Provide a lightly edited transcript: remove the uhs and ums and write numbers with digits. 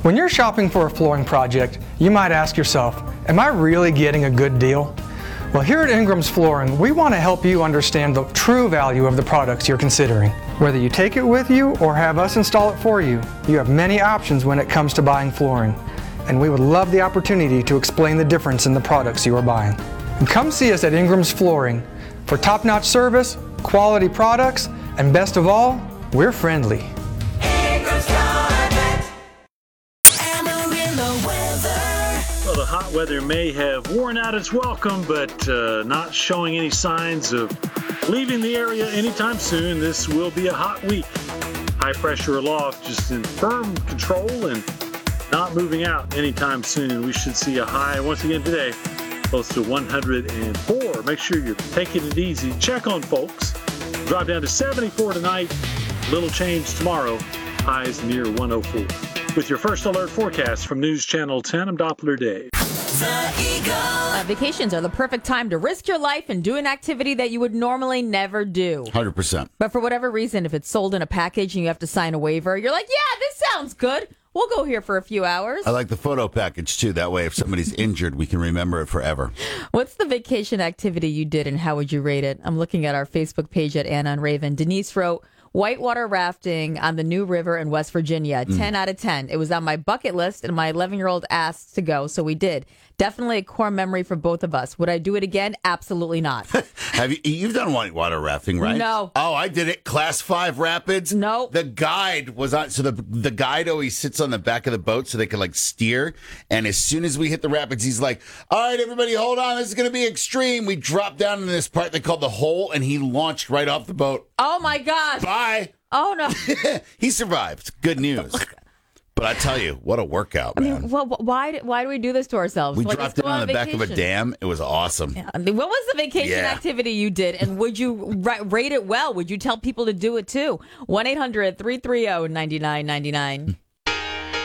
When you're shopping for a flooring project, you might ask yourself, am I really getting a good deal? Well, here at Ingram's Flooring, we want to help you understand the true value of the products you're considering. Whether you take it with you or have us install it for you, you have many options when it comes to buying flooring. And we would love the opportunity to explain the difference in the products you are buying. And come see us at Ingram's Flooring for top-notch service, quality products, and best of all, we're friendly. Well, the hot weather may have worn out its welcome, but not showing any signs of leaving the area anytime soon. This will be a hot week. High pressure aloft, just in firm control and not moving out anytime soon. We should see a high once again today, close to 104. Make sure you're taking it easy. Check on folks. Drop down to 74 tonight. Little change tomorrow. Highs near 104. With your first alert forecast from News Channel 10, I'm Doppler Dave. Vacations are the perfect time to risk your life and do an activity that you would normally never do. 100%. But for whatever reason, if it's sold in a package and you have to sign a waiver, you're like, yeah, this sounds good. We'll go here for a few hours. I like the photo package, too. That way, if somebody's injured, we can remember it forever. What's the vacation activity you did and how would you rate it? I'm looking at our Facebook page at Anna and Raven. Denise wrote, whitewater rafting on the New River in West Virginia, 10 out of 10. It was on my bucket list, and my 11-year-old asked to go, so we did. Definitely a core memory for both of us. Would I do it again? Absolutely not. You've done whitewater rafting, right? No. Oh, I did it. Class 5 rapids. No. The guide was on. So the guide always sits on the back of the boat so they can like steer. And as soon as we hit the rapids, he's like, all right, everybody, hold on. This is going to be extreme. We dropped down in this part they called the hole, and he launched right off the boat. Oh, my gosh. Bye. Oh, no. He survived. Good news. But I tell you, what a workout, man. I mean, well, why do we do this to ourselves? We Like, dropped let's go in on the back vacation. of a dam. It was awesome. Yeah. I mean, what was the vacation activity you did, and would you rate it well? Would you tell people to do it too? 1-800-330-9999.